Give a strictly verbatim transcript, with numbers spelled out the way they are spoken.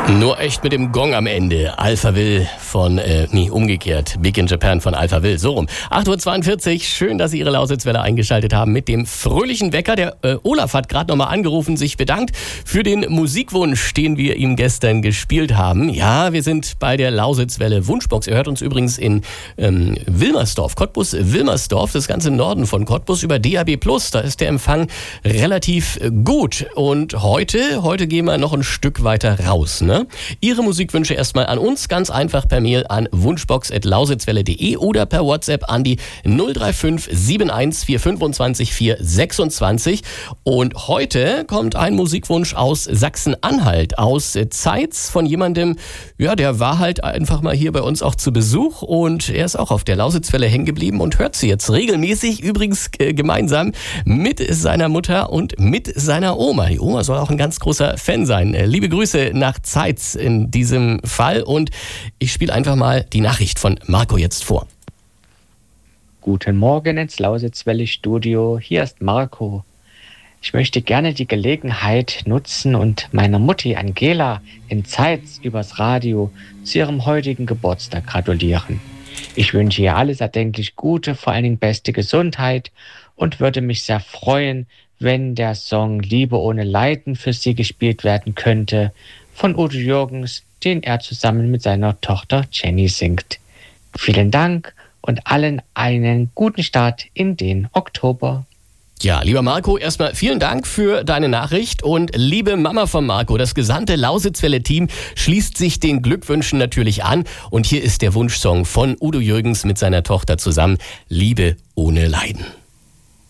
Nur echt mit dem Gong am Ende. Alphaville von, äh, nee, umgekehrt. Big in Japan von Alphaville. So rum. acht Uhr zweiundvierzig. Schön, dass Sie Ihre Lausitzwelle eingeschaltet haben mit dem fröhlichen Wecker. Der äh, Olaf hat gerade nochmal angerufen, sich bedankt für den Musikwunsch, den wir ihm gestern gespielt haben. Ja, wir sind bei der Lausitzwelle Wunschbox. Er hört uns übrigens in ähm, Wilmersdorf, Cottbus-Wilmersdorf, das ganze Norden von Cottbus, über D A B plus. Da ist der Empfang relativ gut. Und heute, heute gehen wir noch ein Stück weiter raus, ne? Ihre Musikwünsche erstmal an uns, ganz einfach per Mail an wunschbox at lausitzwelle punkt de oder per WhatsApp an die null drei fünf sieben eins vier fünfundzwanzig vier sechsundzwanzig. Und heute kommt ein Musikwunsch aus Sachsen-Anhalt, aus Zeitz, von jemandem, ja, der war halt einfach mal hier bei uns auch zu Besuch und er ist auch auf der Lausitzwelle hängen geblieben und hört sie jetzt regelmäßig, übrigens äh, gemeinsam mit seiner Mutter und mit seiner Oma. Die Oma soll auch ein ganz großer Fan sein. Äh, liebe Grüße nach Zeitz in diesem Fall und ich spiele einfach mal die Nachricht von Marco jetzt vor. Guten Morgen ins Lausitzwelle-Studio, hier ist Marco. Ich möchte gerne die Gelegenheit nutzen und meiner Mutti Angela in Zeitz übers Radio zu ihrem heutigen Geburtstag gratulieren. Ich wünsche ihr alles erdenklich Gute, vor allen Dingen beste Gesundheit und würde mich sehr freuen, wenn der Song Liebe ohne Leiden für sie gespielt werden könnte, von Udo Jürgens, den er zusammen mit seiner Tochter Jenny singt. Vielen Dank und allen einen guten Start in den Oktober. Ja, lieber Marco, erstmal vielen Dank für deine Nachricht und liebe Mama von Marco, das gesamte Lausitzwelle-Team schließt sich den Glückwünschen natürlich an und hier ist der Wunschsong von Udo Jürgens mit seiner Tochter zusammen, Liebe ohne Leiden.